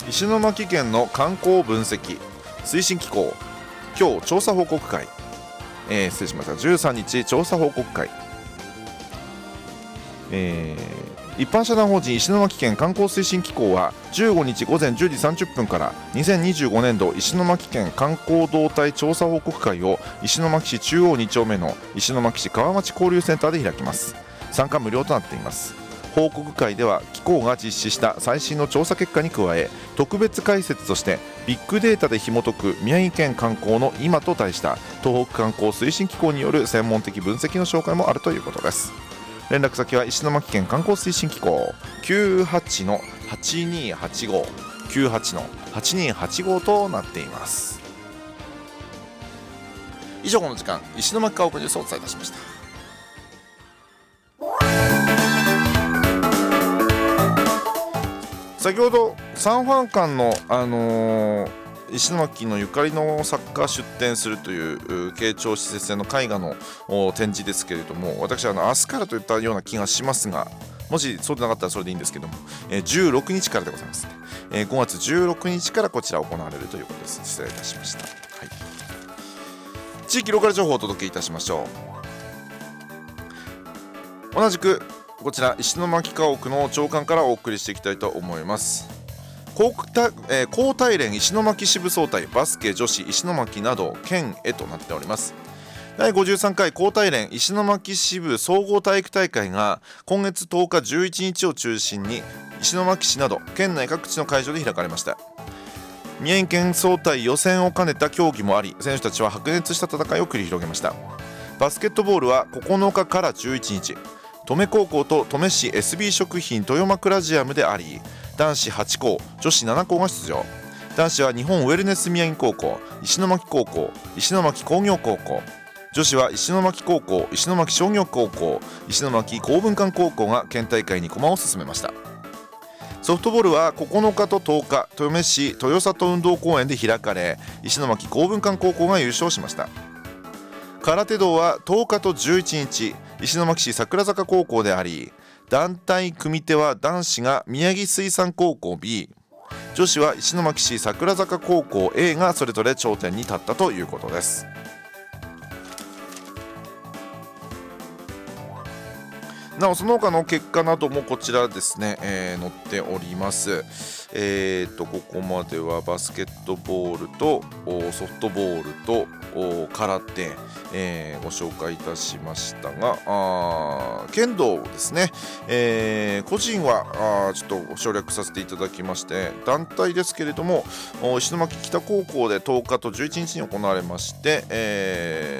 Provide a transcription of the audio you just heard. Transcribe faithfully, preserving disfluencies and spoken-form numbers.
石巻県の観光分析推進機構、今日調査報告会、えー、失礼しましたじゅうさんにち調査報告会、えー、一般社団法人石巻県観光推進機構はじゅうごにちごぜんじゅうじさんじゅっぷんからにせんにじゅうごねんど石巻県観光動態調査報告会を石巻市中央に丁目の石巻市川町交流センターで開きます。参加無料となっています。報告会では機構が実施した最新の調査結果に加え、特別解説としてビッグデータで紐解く宮城県観光の今と題した東北観光推進機構による専門的分析の紹介もあるということです。連絡先は石巻県観光推進機構 きゅうはちのはちにーはちご きゅうはちのはちにーはちご となっています。以上、この時間石巻家屋ニュースをお伝えいたしました。先ほどサンファン館の、あのー、石巻のゆかりの作家出展するという慶長施設での絵画の展示ですけれども、私はあの明日からといったような気がしますが、もしそうでなかったらそれでいいんですけども、えー、じゅうろくにちからでございますね、えー、ごがつじゅうろくにちからこちら行われるということです。失礼いたしました。はい、地域ローカル情報をお届けいたしましょう。同じくこちら石巻家屋の長官からお送りしていきたいと思います。高体連石巻支部総体バスケ女子石巻など県へとなっております。だいごじゅうさんかい高体連石巻支部総合体育大会が今月とおかじゅういちにちを中心に石巻市など県内各地の会場で開かれました。宮城県総体予選を兼ねた競技もあり、選手たちは白熱した戦いを繰り広げました。バスケットボールはここのかからじゅういちにち、登米高校と登米市 エスビー 食品豊間クラジアムであり、男子はちこう女子ななこうが出場。男子は日本ウェルネス宮城高校、石巻高校、石巻工業高校、女子は石巻高校、石巻商業高校、石巻工文館高校が県大会に駒を進めました。ソフトボールはここのかととおか登米市豊里運動公園で開かれ、石巻工文館高校が優勝しました。空手道はとおかとじゅういちにち石巻市桜坂高校であり、団体組手は男子が宮城水産高校 B、 女子は石巻市桜坂高校 A がそれぞれ頂点に立ったということです。なおその他の結果などもこちらですね、えー、載っております。えーとここまではバスケットボールとソフトボールと空手、えー、ご紹介いたしましたが、あ剣道ですね、えー、個人はあちょっと省略させていただきまして、団体ですけれども石巻北高校でとおかとじゅういちにちに行われまして、えー